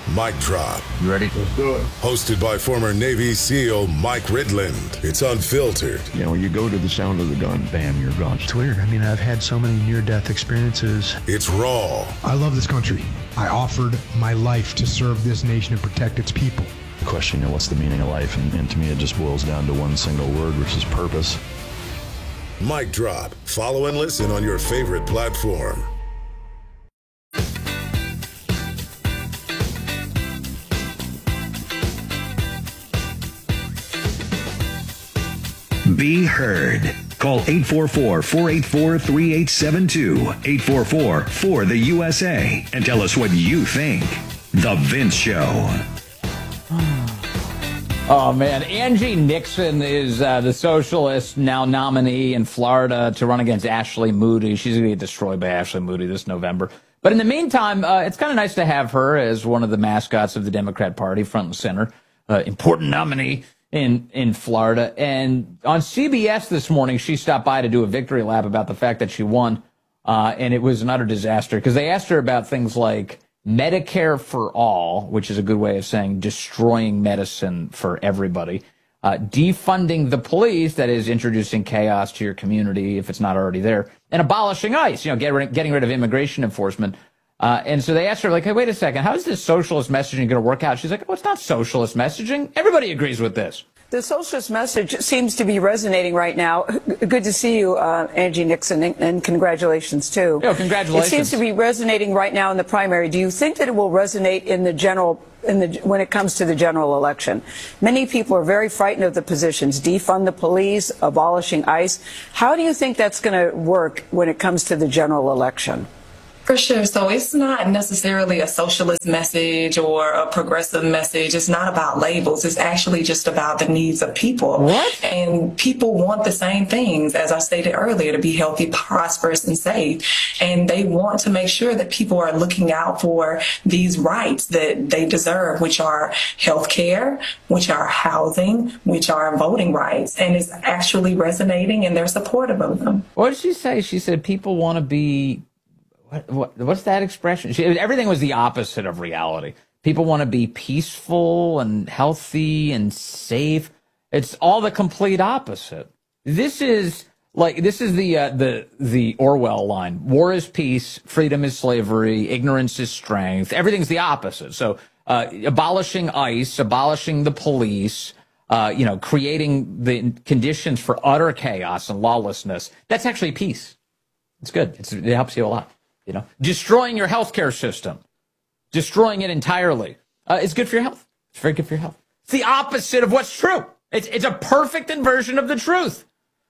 Mic Drop. You ready? Let's do it. Hosted by former Navy SEAL Mike Ridland. It's unfiltered. You know, you go to the sound of the gun, bam, you're gone. It's weird. I mean, I've had so many near-death experiences. It's raw. I love this country. I offered my life to serve this nation and protect its people. The question, you know, what's the meaning of life? And to me, it just boils down to one single word, which is purpose. Mic Drop. Follow and listen on your favorite platform. Be heard. Call 844-484-3872, 844-4-the-USA, and tell us what you think. The Vince Show. Oh, man. Angie Nixon is the socialist now nominee in Florida to run against Ashley Moody. She's going to get destroyed by Ashley Moody this November. But in the meantime, it's kind of nice to have her as one of the mascots of the Democrat Party, front and center. Important nominee in Florida. And on CBS this morning, she stopped by to do a victory lap about the fact that she won. And it was an utter disaster because they asked her about things like Medicare for all, which is a good way of saying destroying medicine for everybody, defunding the police, that is introducing chaos to your community if it's not already there, and abolishing ICE, you know, getting rid of immigration enforcement. And so they asked her, like, hey, wait a second, how is this socialist messaging going to work out? She's like, oh, it's not socialist messaging. Everybody agrees with this. The socialist message seems to be resonating right now. Good to see you, Angie Nixon, and congratulations, too. Yeah, congratulations. It seems to be resonating right now in the primary. Do you think that it will resonate in the general, when it comes to the general election? Many people are very frightened of the positions, defund the police, abolishing ICE. How do you think that's going to work when it comes to the general election? For sure. So it's not necessarily a socialist message or a progressive message. It's not about labels. It's actually just about the needs of people. What? And people want the same things, as I stated earlier, to be healthy, prosperous, and safe. And they want to make sure that people are looking out for these rights that they deserve, which are health care, which are housing, which are voting rights. And it's actually resonating, and they're supportive of them. What did she say? She said people want to be... What's that expression? Everything was the opposite of reality. People want to be peaceful and healthy and safe. It's all the complete opposite. This is the Orwell line. War is peace, freedom is slavery, ignorance is strength. Everything's the opposite. So abolishing ICE, abolishing the police, creating the conditions for utter chaos and lawlessness. That's actually peace. It's good. It helps you a lot. You know, destroying your healthcare system, destroying it entirely, is good for your health. It's very good for your health. It's the opposite of what's true. It's a perfect inversion of the truth.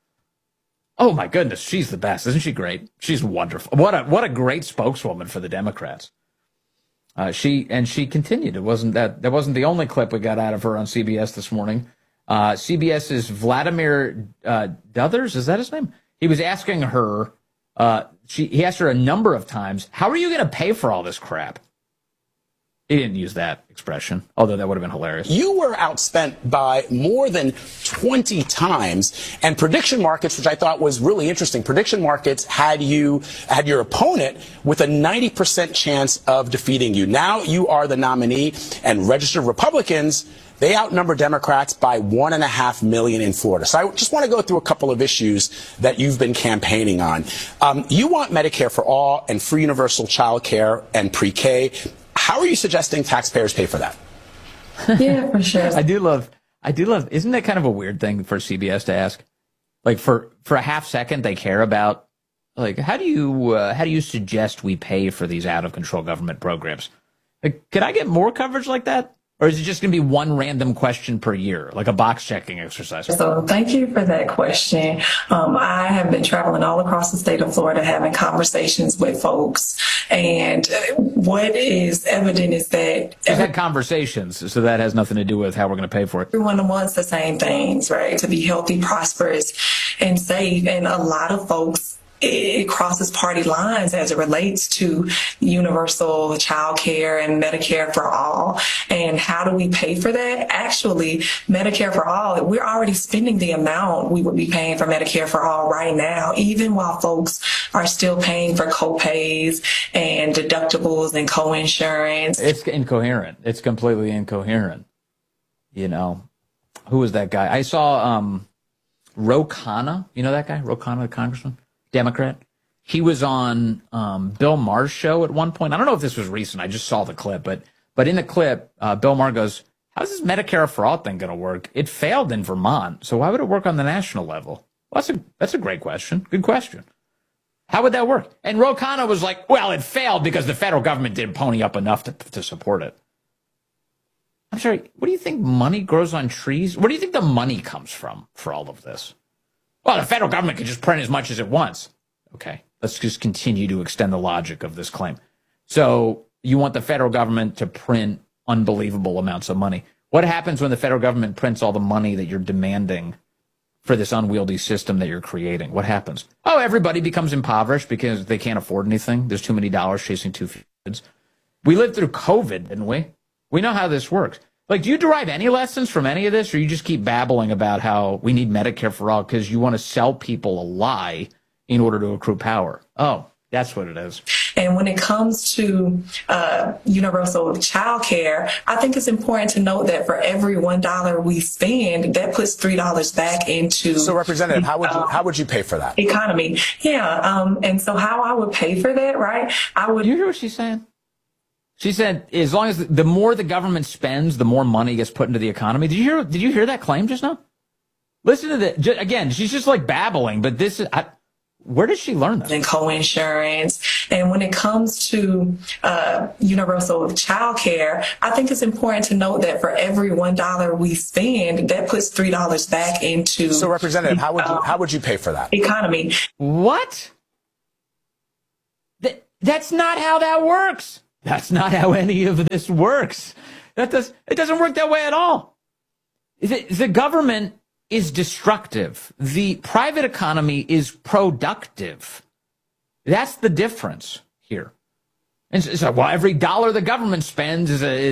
Oh my goodness, she's the best, isn't she great? She's wonderful. What a great spokeswoman for the Democrats. She continued. That wasn't the only clip we got out of her on CBS this morning. CBS's Vladimir Duthers, is that his name? He was asking her. He asked her a number of times, how are you going to pay for all this crap? He didn't use that expression, although that would have been hilarious. You were outspent by more than 20 times, and prediction markets, which I thought was really interesting, prediction markets had your opponent with a 90% chance of defeating you. Now you are the nominee, and registered Republicans, they outnumber Democrats by 1.5 million in Florida. So I just want to go through a couple of issues that you've been campaigning on. You want Medicare for all and free universal child care and pre-K. How are you suggesting taxpayers pay for that? Yeah, for sure. I do love, isn't that kind of a weird thing for CBS to ask? Like for a half second, they care about, like, how do you suggest we pay for these out of control government programs? Like, could I get more coverage like that? Or is it just going to be one random question per year, like a box checking exercise? So thank you for that question. I have been traveling all across the state of Florida, having conversations with folks. And what is evident is that We've had conversations, so that has nothing to do with how we're going to pay for it. Everyone wants the same things, right? To be healthy, prosperous, and safe. And a lot of folks it crosses party lines as it relates to universal child care and Medicare for all. And how do we pay for that? Actually, Medicare for all, we're already spending the amount we would be paying for Medicare for all right now, even while folks are still paying for co-pays and deductibles and co-insurance. It's incoherent. It's completely incoherent. You know, who was that guy? I saw Ro Khanna. You know that guy? Ro Khanna, the congressman, Democrat. He was on Bill Maher's show at one point. I don't know if this was recent. I just saw the clip. But in the clip, Bill Maher goes, how's this Medicare for all thing going to work? It failed in Vermont, so why would it work on the national level? Well, that's a great question. Good question. How would that work? And Ro Khanna was like, well, it failed because the federal government didn't pony up enough to support it. I'm sorry, what do you think money grows on trees? Where do you think the money comes from for all of this? Well, the federal government can just print as much as it wants. Okay, let's just continue to extend the logic of this claim. So you want the federal government to print unbelievable amounts of money. What happens when the federal government prints all the money that you're demanding for this unwieldy system that you're creating? What happens? Oh, everybody becomes impoverished because they can't afford anything. There's too many dollars chasing too few kids. We lived through COVID, didn't we? We know how this works. Like, do you derive any lessons from any of this, or you just keep babbling about how we need Medicare for all because you want to sell people a lie in order to accrue power? Oh, that's what it is. And when it comes to universal child care, I think it's important to note that for every $1 we spend, that puts $3 back into. So, Representative, how would you pay for that? Economy. Yeah. And so how I would pay for that, right? You hear what she's saying? She said, as long as the more the government spends, the more money gets put into the economy. Did you hear that claim just now? Listen to that. Again, she's just like babbling, but this is, where did she learn that? And co-insurance. And when it comes to universal child care, I think it's important to note that for every $1 we spend, that puts $3 back into. So, Representative, how would you pay for that? Economy. What? That's not how that works. That's not how any of this works. It doesn't work that way at all. The government is destructive. The private economy is productive. That's the difference here. And so, well, every dollar the government spends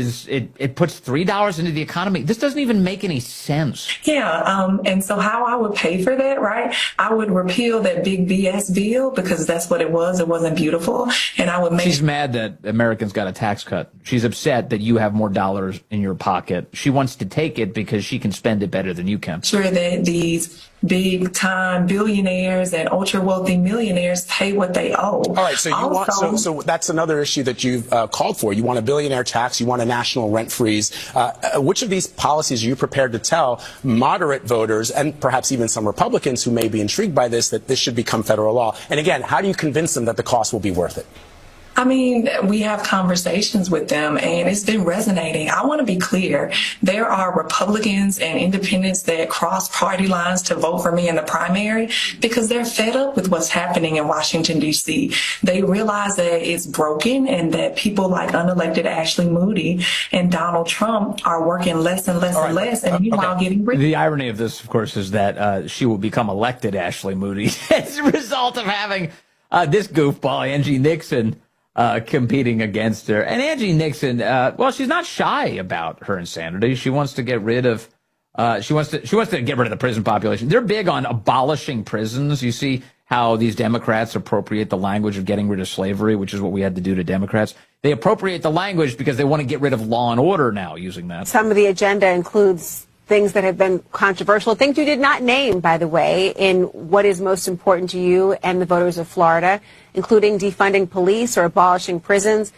it puts $3 into the economy. This doesn't even make any sense. Yeah, and so how I would pay for that, right? I would repeal that big BS bill because that's what it was. It wasn't beautiful, and I would make. She's mad that Americans got a tax cut. She's upset that you have more dollars in your pocket. She wants to take it because she can spend it better than you can. Sure that these big time billionaires and ultra wealthy millionaires pay what they owe. All right, so so that's another issue that you've called for. You want a billionaire tax, you want a national rent freeze. Which of these policies are you prepared to tell moderate voters and perhaps even some Republicans who may be intrigued by this that this should become federal law? And again, how do you convince them that the cost will be worth it? I mean, we have conversations with them, and it's been resonating. I want to be clear. There are Republicans and independents that cross party lines to vote for me in the primary because they're fed up with what's happening in Washington, D.C. They realize that it's broken and that people like unelected Ashley Moody and Donald Trump are working less and less and less, and meanwhile getting rich. The irony of this, of course, is that she will become elected Ashley Moody as a result of having this goofball, Angie Nixon, competing against her. And Angie Nixon, well, she's not shy about her insanity. She wants to get rid of, she wants to get rid of the prison population. They're big on abolishing prisons. You see how these Democrats appropriate the language of getting rid of slavery, which is what we had to do to Democrats. They appropriate the language because they want to get rid of law and order now using that. Some of the agenda includes things that have been controversial, things you did not name, by the way, in what is most important to you and the voters of Florida, including defunding police or abolishing prisons.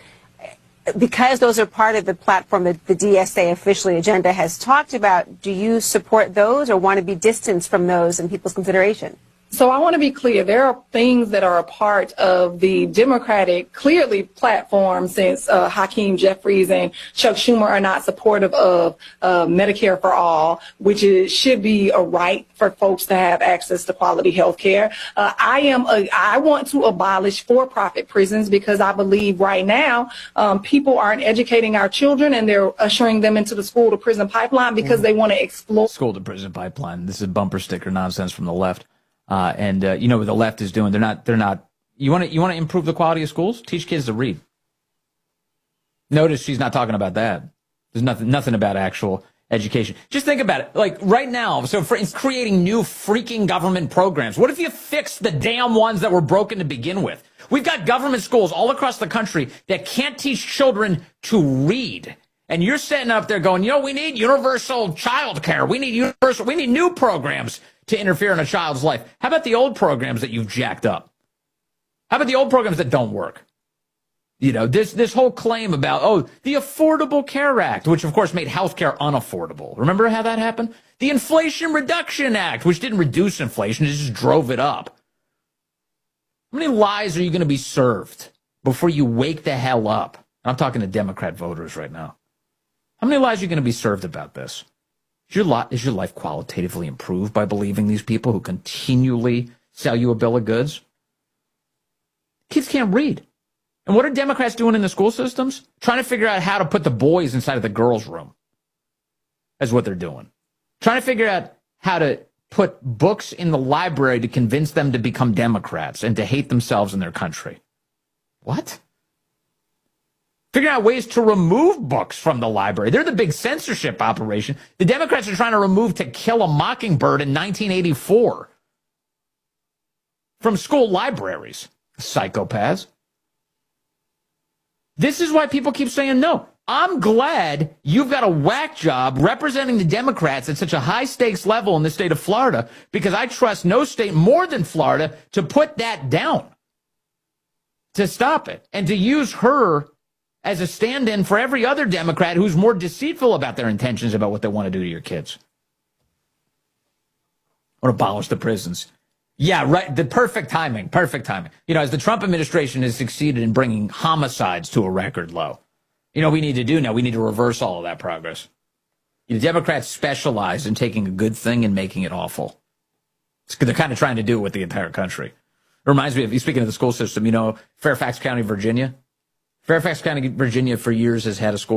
Because those are part of the platform that the DSA officially agenda has talked about, do you support those or want to be distanced from those in people's consideration? So I want to be clear. There are things that are a part of the Democratic, clearly, platform since Hakeem Jeffries and Chuck Schumer are not supportive of Medicare for all, which should be a right for folks to have access to quality health care. I want to abolish for-profit prisons because I believe right now people aren't educating our children and they're ushering them into the school-to-prison pipeline because they want to explore. School-to-prison pipeline. This is bumper sticker nonsense from the left. You know what the left is doing? They're not. You want to improve the quality of schools? Teach kids to read. Notice she's not talking about that. There's nothing about actual education. Just think about it. Like right now, so for creating new freaking government programs. What if you fixed the damn ones that were broken to begin with? We've got government schools all across the country that can't teach children to read. And you're sitting up there going, we need universal child care. We need new programs to interfere in a child's life. How about the old programs that you've jacked up? How about the old programs that don't work? This whole claim about, the Affordable Care Act, which of course made healthcare unaffordable. Remember how that happened? The Inflation Reduction Act, which didn't reduce inflation, it just drove it up. How many lies are you going to be served before you wake the hell up? I'm talking to Democrat voters right now. How many lies are you going to be served about this? Is your life qualitatively improved by believing these people who continually sell you a bill of goods? Kids can't read. And what are Democrats doing in the school systems? Trying to figure out how to put the boys inside of the girls' room. That's what they're doing. Trying to figure out how to put books in the library to convince them to become Democrats and to hate themselves and their country. What? Figuring out ways to remove books from the library. They're the big censorship operation. The Democrats are trying to remove To Kill a Mockingbird in 1984 from school libraries. Psychopaths. This is why people keep saying no. I'm glad you've got a whack job representing the Democrats at such a high stakes level in the state of Florida, because I trust no state more than Florida to put that down, to stop it, and to use her as a stand-in for every other Democrat who's more deceitful about their intentions about what they want to do to your kids. Or abolish the prisons. Yeah, right. The perfect timing. Perfect timing. As the Trump administration has succeeded in bringing homicides to a record low. What we need to do now? We need to reverse all of that progress. The Democrats specialize in taking a good thing and making it awful. They're kind of trying to do it with the entire country. It reminds me of, speaking of the school system, Fairfax County, Virginia. Fairfax County, Virginia for years has had a school